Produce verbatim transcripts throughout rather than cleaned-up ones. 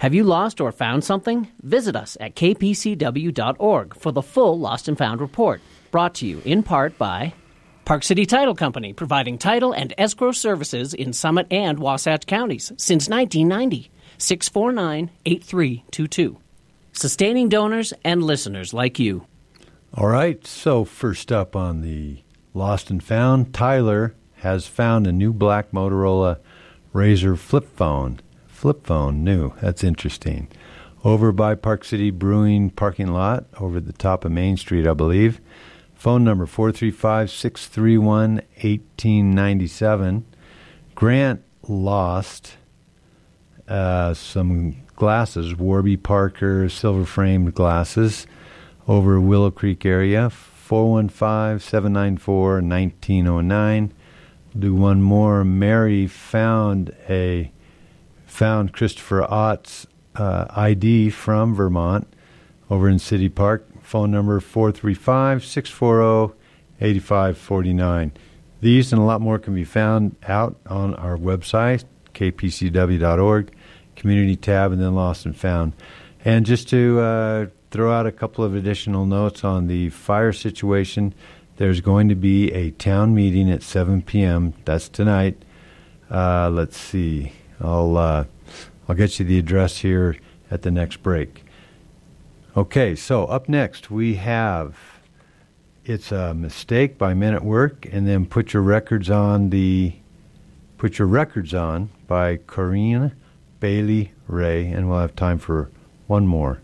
Have you lost or found something? Visit us at k p c w dot org for the full Lost and Found report, brought to you in part by Park City Title Company, providing title and escrow services in Summit and Wasatch counties since nineteen ninety. six four nine, eight three two two. Sustaining donors and listeners like you. All right, so first up on the Lost and Found, Tyler has found a new black Motorola Razr flip phone. Flip phone, new. That's interesting. Over by Park City Brewing parking lot, over the top of Main Street, I believe. Phone number four three five, six three one, one eight nine seven. Grant lost uh, some glasses, Warby Parker silver-framed glasses, over Willow Creek area, four one five, seven nine four, one nine zero nine. We'll do one more. Mary found a found Christopher Ott's uh, I D from Vermont over in City Park. Phone number four three five, six four zero, eight five four nine. These and a lot more can be found out on our website, k p c w dot org. Community tab, and then Lost and Found. And just to uh, throw out a couple of additional notes on the fire situation, there's going to be a town meeting at seven p.m. That's tonight. Uh, let's see. I'll uh, I'll get you the address here at the next break. Okay, so up next we have It's a Mistake by Men at Work, and then Put Your Records on the Put Your Records On by Corinne Bailey Ray, and we'll have time for one more.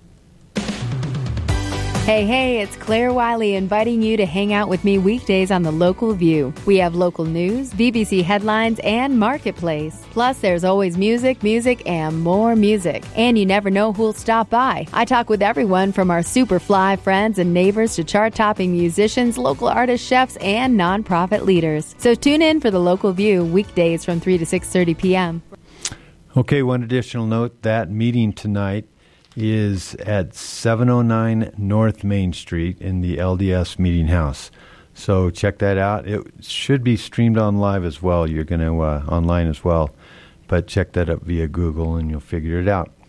Hey, hey, it's Claire Wiley inviting you to hang out with me weekdays on The Local View. We have local news, B B C headlines, and Marketplace. Plus, there's always music, music, and more music. And you never know who'll stop by. I talk with everyone from our super fly friends and neighbors to chart-topping musicians, local artists, chefs, and nonprofit leaders. So tune in for The Local View weekdays from three to six thirty p.m. Okay, one additional note. That meeting tonight is at seven oh nine North Main Street in the L D S Meeting House. So check that out. It should be streamed on live as well. You're going to uh, online as well. But check that up via Google and you'll figure it out.